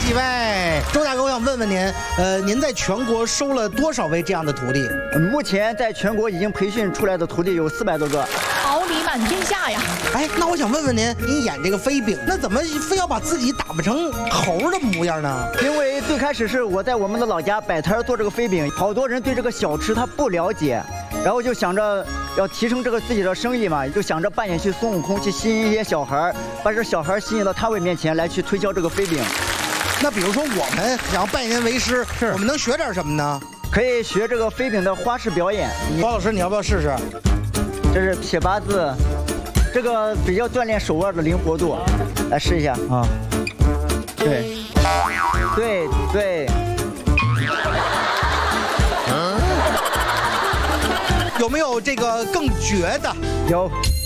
几位。周大哥，我想问问您，您在全国收了多少位这样的徒弟？ 目前在全国已经培训出来的徒弟有400多个。 桃李满天下呀！ 哎，那我想问问您，您演这个飞饼，那怎么非要把自己打扮成猴的模样呢？ 因为最开始是我在我们的老家摆摊做这个飞饼，好多人对这个小吃他不了解，然后就想着要提升这个自己的生意嘛，就想着扮演去孙悟空，去吸引一些小孩，把这小孩吸引到摊位面前来去推销这个飞饼。 那比如说我们想要拜您为师，我们能学点什么呢？ 可以学这个飞饼的花式表演。 包老师，你要不要试试？ 这是撇八字，这个比较锻炼手腕的灵活度，来试一下啊。对，对对。 有没有这个更绝的？ 有。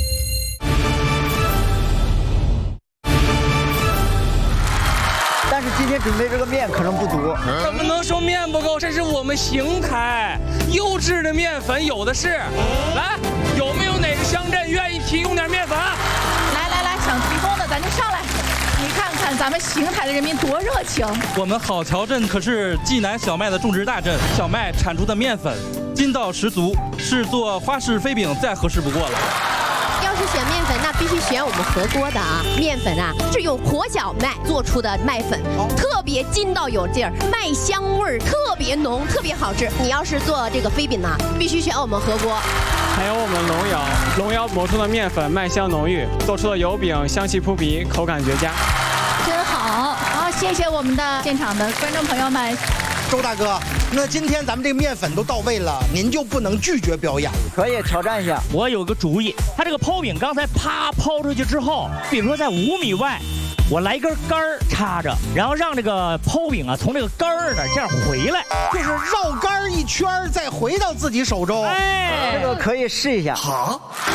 但是今天准备这个面可能不足。 怎么能说面不够？这是我们邢台优质的面粉有的是。来，有没有哪个乡镇愿意提供点面粉？ 来，想提供的咱就上来。你看看咱们邢台的人民多热情。 我们好桥镇可是济南小麦的种植大镇，小麦产出的面粉筋道十足，是做花式飞饼再合适不过了。 要是选面粉，那必须选我们和锅的啊！面粉啊，是用活小麦做出的麦粉，特别筋道有劲儿，麦香味儿特别浓，特别好吃。你要是做这个飞饼呢，必须选我们和锅。 还有我们龙窑磨出的面粉，麦香浓郁，做出的油饼香气扑鼻，口感绝佳。 真好，好，谢谢我们的现场的观众朋友们。 周大哥，那今天咱们这个面粉都到位了，您就不能拒绝表演了？ 可以挑战一下。 我有个主意，他这个抛饼刚才啪抛出去之后，比如说在5米外，我来一根杆儿插着，然后让这个抛饼啊从这个杆儿那这样回来， 就是绕杆一圈再回到自己手中。 哎，这个可以试一下。 好。